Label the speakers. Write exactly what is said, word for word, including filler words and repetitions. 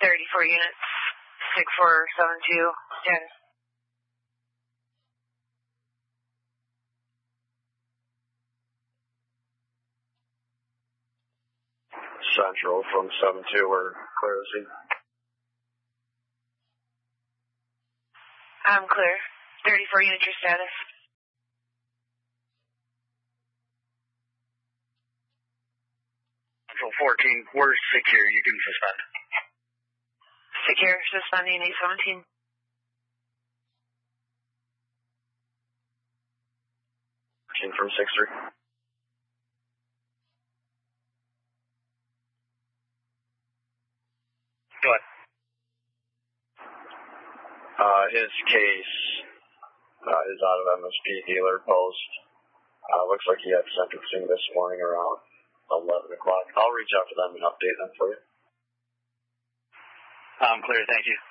Speaker 1: thirty-four units, six four seven two, status.
Speaker 2: Central from seven two, we're clear to see.
Speaker 1: I'm clear. thirty-four units, your status.
Speaker 2: Central fourteen, we're secure. You can suspend.
Speaker 1: Secure, suspending eight seventeen.
Speaker 2: From six three. Go ahead. Uh, his case uh, is out of M S P dealer post. Uh, looks like he had sentencing this morning around eleven o'clock. I'll reach out to them and update them for you.
Speaker 3: I'm clear, thank you.